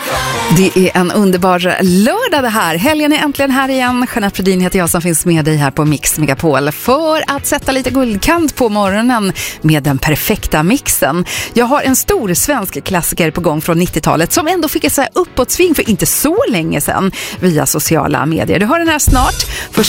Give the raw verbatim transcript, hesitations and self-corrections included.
Det är en underbar lördag det här. Helgen är äntligen här igen. Jeanette Fredin heter jag som finns med dig här på Mix Megapol för att sätta lite guldkant på morgonen med den perfekta mixen. Jag har en stor svensk klassiker på gång från nittiotalet som ändå fick ett så här uppåtsving för inte så länge sedan via sociala medier. Du hör den här snart. Först